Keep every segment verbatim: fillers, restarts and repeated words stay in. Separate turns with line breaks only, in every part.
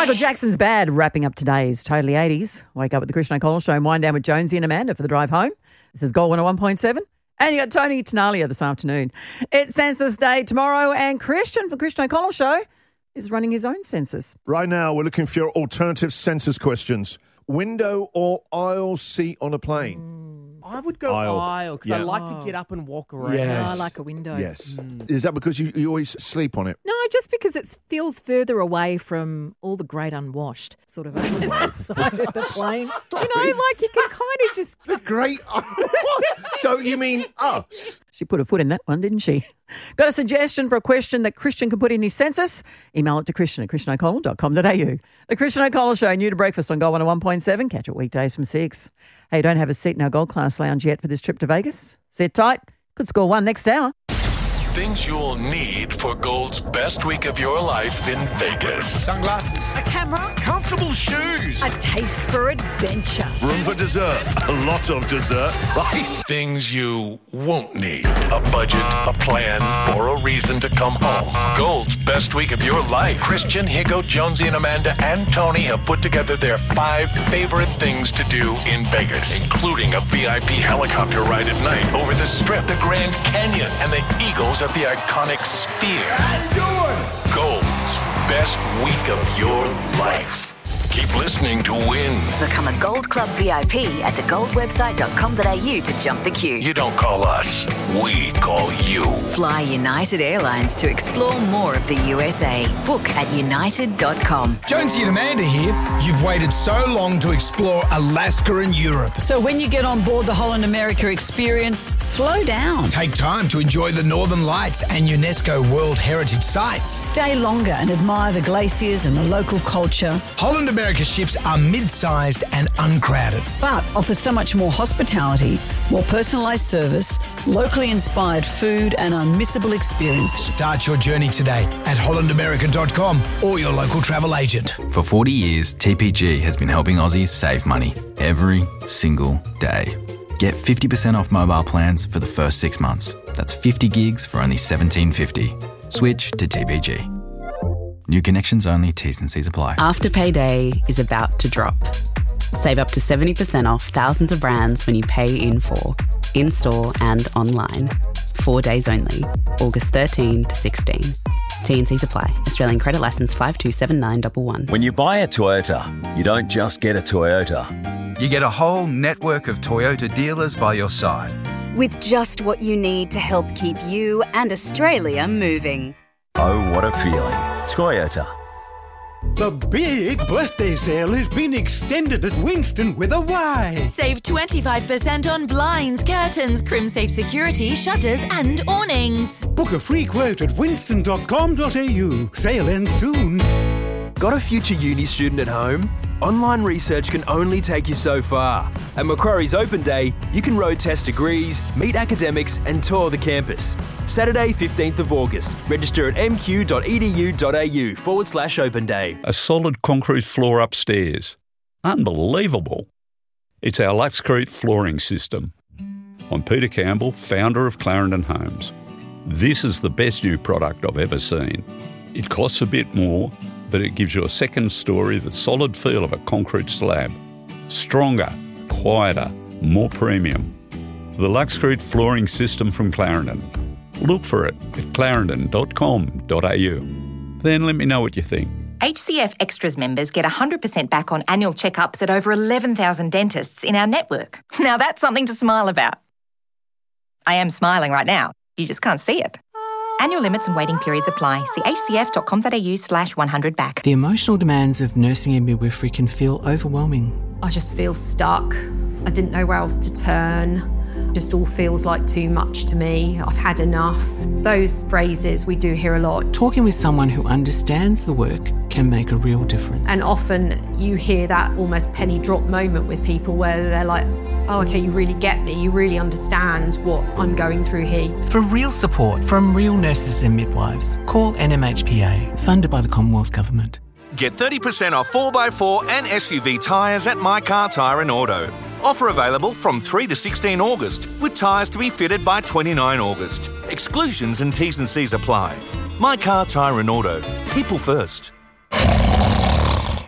Michael Jackson's Bad wrapping up today's Totally eighties. Wake up with the Christian O'Connell Show and wind down with Jonesy and Amanda for the drive home. This is Gold one oh one point seven. And you got Tony Tenalia this afternoon. It's Census Day tomorrow, and Christian from Christian O'Connell Show is running his own census.
Right now, we're looking for your alternative census questions. Window or aisle seat on a plane?
I would go aisle because
Yeah.
I like to get up and walk around.
Yes.
I like a window.
Yes. Is that because you, you always sleep on it?
No, just because it feels further away from all the great unwashed sort of over that side of the plane. You know, like you can kind of just...
The great... So you mean us?
She put her foot in that one, didn't she? Got a suggestion for a question that Christian can put in his census? Email it to Christian at christian o'connell dot com dot a u. The Christian O'Connell Show, new to breakfast on Gold one oh one point seven. Catch it weekdays from six. Hey, don't have a seat in our Gold Class lounge yet for this trip to Vegas? Sit tight. Could score one next hour.
Things you'll need for Gold's best week of your life in Vegas.
Sunglasses.
A camera.
Comfortable shoes.
A taste for adventure.
Room for dessert. A lot of dessert, right? Things you won't need. A budget, a plan, or a reason to come home. Gold's best week of your life. Christian, Higo, Jonesy, and Amanda and Tony have put together their five favorite things to do in Vegas, including a V I P helicopter ride at night over the Strip, the Grand Canyon, and the Eagles at the iconic Sphere. Gold's best week of your life. Keep listening to win.
Become a Gold Club V I P at the gold website dot com dot a u to jump the queue.
You don't call us, we call you.
Fly United Airlines to explore more of the U S A. Book at united dot com.
Jonesy and Amanda here. You've waited so long to explore Alaska and Europe.
So when you get on board the Holland America experience, slow down.
Take time to enjoy the Northern Lights and UNESCO World Heritage Sites.
Stay longer and admire the glaciers and the local culture.
Holland America ships are mid-sized and uncrowded.
But offer so much more hospitality, more personalised service, locally inspired food and unmissable experiences.
Start your journey today at holland america dot com or your local travel agent.
For forty years, T P G has been helping Aussies save money every single day. Get fifty percent off mobile plans for the first six months. That's fifty gigs for only seventeen fifty. Switch to T P G. New connections only, T's and C's apply.
Afterpay Day is about to drop. Save up to seventy percent off thousands of brands when you pay in full, in-store and online. Four days only, August thirteenth to sixteenth. T and C's apply. Australian credit licence five two seven nine one one.
When you buy a Toyota, you don't just get a Toyota.
You get a whole network of Toyota dealers by your side.
With just what you need to help keep you and Australia moving.
Oh, what a feeling. Toyota.
The big birthday sale has been extended at Winston with a Y.
Save twenty-five percent on blinds, curtains, crim-safe security, shutters and awnings.
Book a free quote at winston dot com dot a u. Sale ends soon.
Got a future uni student at home? Online research can only take you so far. At Macquarie's Open Day, you can road test degrees, meet academics and tour the campus. Saturday, fifteenth of August. Register at mq.edu.au forward slash open day.
A solid concrete floor upstairs. Unbelievable. It's our Luxcrete flooring system. I'm Peter Campbell, founder of Clarendon Homes. This is the best new product I've ever seen. It costs a bit more, but it gives you a second story, the solid feel of a concrete slab. Stronger, quieter, more premium. The Luxcrete flooring system from Clarendon. Look for it at clarendon dot com dot a u. Then let me know what you think.
H C F Extras members get one hundred percent back on annual checkups at over eleven thousand dentists in our network. Now that's something to smile about. I am smiling right now. You just can't see it. Annual limits and waiting periods apply. See h c f dot com dot a u slash one hundred back.
The emotional demands of nursing and midwifery can feel overwhelming.
I just feel stuck. I didn't know where else to turn. Just all feels like too much to me. I've had enough. Those phrases we do hear a lot.
Talking with someone who understands the work can make a real difference.
And often you hear that almost penny drop moment with people where they're like, oh, okay, you really get me. You really understand what I'm going through here.
For real support from real nurses and midwives, call N M H P A, funded by the Commonwealth Government.
Get thirty percent off four by four and S U V tyres at My Car Tyre and Auto. Offer available from three to sixteen August, with tyres to be fitted by twenty-nine August. Exclusions and T's and C's apply. My Car Tyre and Auto. People first.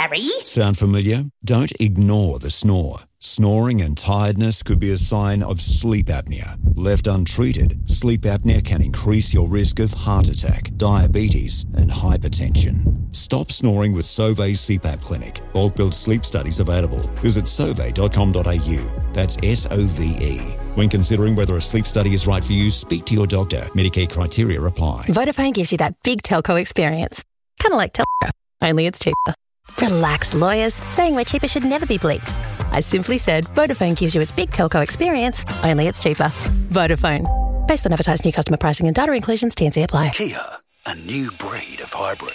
Harry.
Sound familiar? Don't ignore the snore. Snoring and tiredness could be a sign of sleep apnea. Left untreated, sleep apnea can increase your risk of heart attack, diabetes, and hypertension. Stop snoring with Sauvé C PAP Clinic. Bulk billed sleep studies available. Visit sauve dot com dot a u. That's S O V E. When considering whether a sleep study is right for you, speak to your doctor. Medicare criteria apply.
Vodafone gives you that big telco experience. Kind of like Telco, only it's cheaper. Relax, lawyers. Saying we're cheaper should never be bleeped. I simply said Vodafone gives you its big telco experience, only it's cheaper. Vodafone. Based on advertised new customer pricing and data inclusions, T and C apply.
Kia, a new breed of hybrid.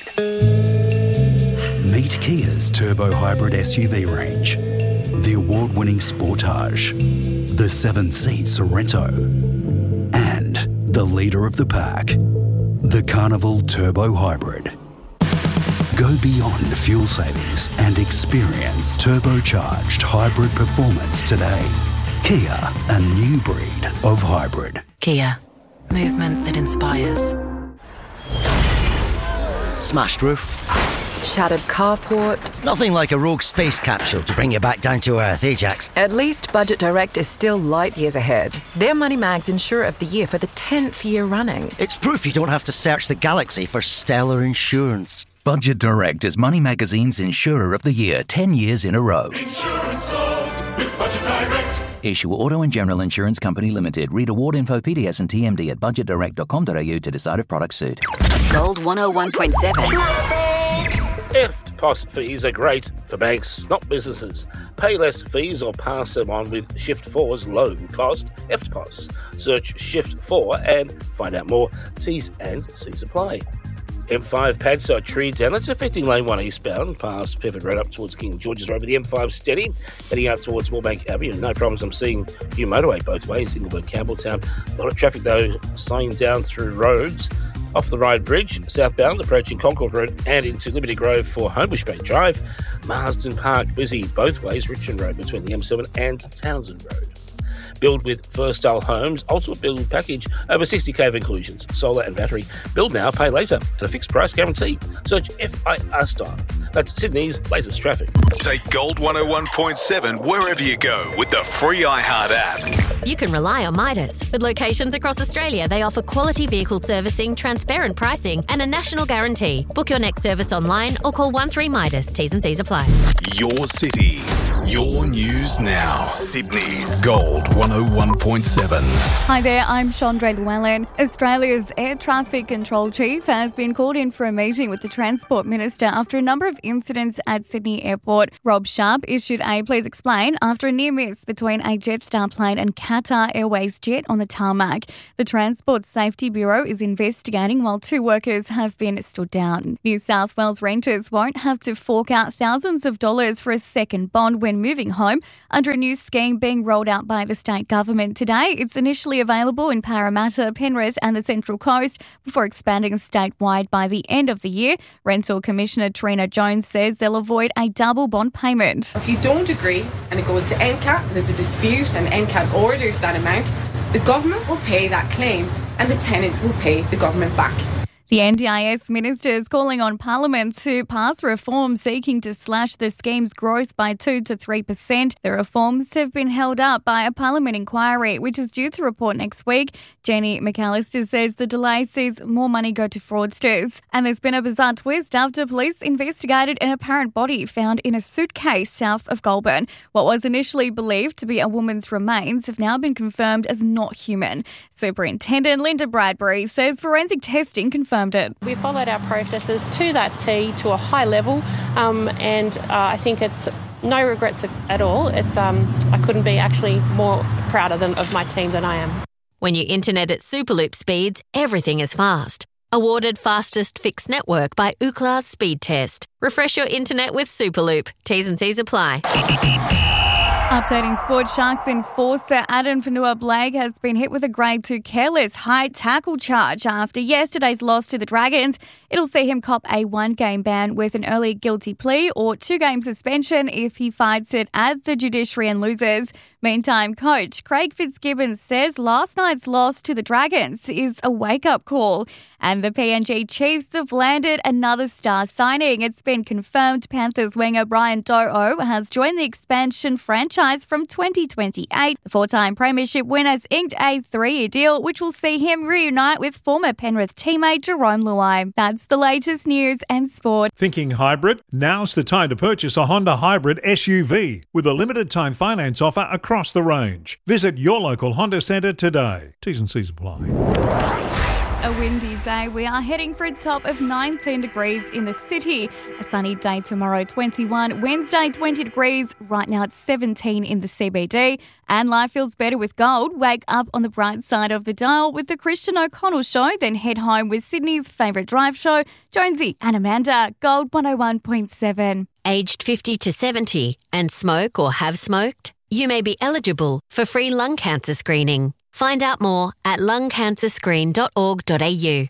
Meet Kia's turbo hybrid S U V range. The award-winning Sportage, the seven-seat Sorento, and the leader of the pack, the Carnival Turbo Hybrid. Go beyond fuel savings and experience turbocharged hybrid performance today. Kia, a new breed of hybrid.
Kia, movement that inspires.
Smashed roof.
Shattered carport.
Nothing like a rogue space capsule to bring you back down to earth, eh, Jax?
At least Budget Direct is still light years ahead. They're Money Mag's Insurer of the Year for the tenth year running.
It's proof you don't have to search the galaxy for stellar insurance.
Budget Direct is Money Magazine's Insurer of the Year ten years in a row.
Insurance solved with Budget Direct.
Issue Auto and General Insurance Company Limited. Read award info, P D S and T M D at budget direct dot com dot a u to decide if products suit.
Gold one oh one point seven.
E F T P O S fees are great for banks, not businesses. Pay less fees or pass them on with Shift four's low-cost E F T P O S. Search Shift four and find out more. T's and C's apply. M five Padstow tree down. It's affecting lane one eastbound, past Pivot Road up towards King George's Road, with the M five steady, heading out towards Moorebank Avenue. No problems. I'm seeing new motorway both ways, Inglewood, Campbelltown. A lot of traffic, though, slowing down through roads. Off the Ryde Bridge, southbound, approaching Concord Road and into Liberty Grove for Homebush Bank Drive. Marsden Park, busy both ways, Richmond Road between the M seven and Townsend Road. Build with First Style Homes, ultimate build package, over sixty K of inclusions, solar and battery. Build now, pay later, at a fixed price guarantee. Search F I R Style. That's Sydney's latest traffic.
Take Gold one oh one point seven wherever you go with the free iHeart app.
You can rely on Midas. With locations across Australia, they offer quality vehicle servicing, transparent pricing, and a national guarantee. Book your next service online or call one three Midas. T's and C's apply.
Your city, your news now. Sydney's Gold one oh one point seven.
Hi there, I'm Chandra Llewellyn. Australia's Air Traffic Control Chief has been called in for a meeting with the Transport Minister after a number of incidents at Sydney Airport. Rob Sharp issued a please explain after a near miss between a Jetstar plane and Qatar Airways jet on the tarmac. The Transport Safety Bureau is investigating while two workers have been stood down. New South Wales renters won't have to fork out thousands of dollars for a second bond when moving home under a new scheme being rolled out by the state government today. It's initially available in Parramatta, Penrith and the Central Coast before expanding statewide by the end of the year. Rental Commissioner Trina Jones says they'll avoid a double bond payment.
If you don't agree and it goes to N C A T, there's a dispute and N C A T orders that amount, the government will pay that claim and the tenant will pay the government back.
The N D I S minister is calling on Parliament to pass reforms seeking to slash the scheme's growth by two to three percent. The reforms have been held up by a Parliament inquiry, which is due to report next week. Jenny McAllister says the delay sees more money go to fraudsters. And there's been a bizarre twist after police investigated an apparent body found in a suitcase south of Goulburn. What was initially believed to be a woman's remains have now been confirmed as not human. Superintendent Linda Bradbury says forensic testing confirmed it.
We followed our processes to that T to a high level, um, and uh, I think it's no regrets at all. It's um, I couldn't be actually more prouder than of my team than I am.
When you internet at Superloop speeds, everything is fast. Awarded fastest fixed network by Ookla's Speed Test. Refresh your internet with Superloop. T's and C's apply.
Updating sport, Sharks enforcer Adam Fonua-Blake has been hit with a grade two careless high tackle charge after yesterday's loss to the Dragons. It'll see him cop a one-game ban with an early guilty plea or two-game suspension if he fights it at the judiciary and loses. Meantime, coach Craig Fitzgibbon says last night's loss to the Dragons is a wake-up call. And the P N G Chiefs have landed another star signing. It's been confirmed Panthers winger Brian Do'o has joined the expansion franchise from twenty twenty-eight. The four-time premiership winners inked a three-year deal, which will see him reunite with former Penrith teammate Jerome Luai. That's the latest news and sport.
Thinking hybrid? Now's the time to purchase a Honda Hybrid S U V with a limited-time finance offer across the range. Visit your local Honda Centre today. T's and C's apply.
A windy day. We are heading for a top of nineteen degrees in the city. A sunny day tomorrow, twenty-one. Wednesday, twenty degrees. Right now it's seventeen in the C B D. And life feels better with gold. Wake up on the bright side of the dial with the Christian O'Connell Show. Then head home with Sydney's favourite drive show, Jonesy and Amanda. Gold one oh one point seven.
Aged fifty to seventy and smoke or have smoked? You may be eligible for free lung cancer screening. Find out more at lung cancer screen dot org dot a u.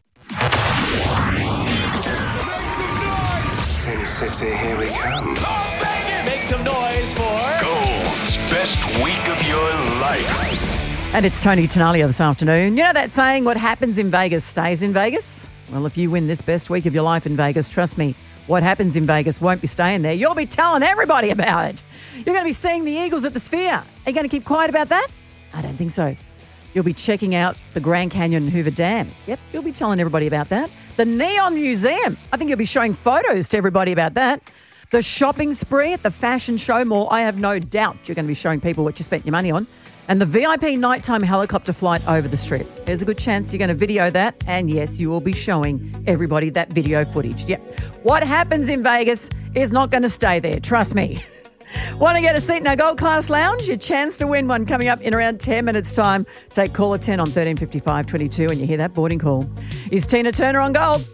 Sin City, here we come.
Make some noise for
Gold's best week of your life.
And it's Tony Tenalia this afternoon. You know that saying, what happens in Vegas stays in Vegas? Well, if you win this best week of your life in Vegas, trust me, what happens in Vegas won't be staying there. You'll be telling everybody about it. You're going to be seeing the Eagles at the Sphere. Are you going to keep quiet about that? I don't think so. You'll be checking out the Grand Canyon and Hoover Dam. Yep, you'll be telling everybody about that. The Neon Museum. I think you'll be showing photos to everybody about that. The shopping spree at the Fashion Show Mall. I have no doubt you're going to be showing people what you spent your money on. And the V I P nighttime helicopter flight over the Strip. There's a good chance you're going to video that. And yes, you will be showing everybody that video footage. Yep. What happens in Vegas is not going to stay there. Trust me. Want to get a seat in our Gold Class Lounge? Your chance to win one coming up in around ten minutes' time. Take caller ten on thirteen fifty-five twenty-two and you hear that boarding call. Is Tina Turner on Gold?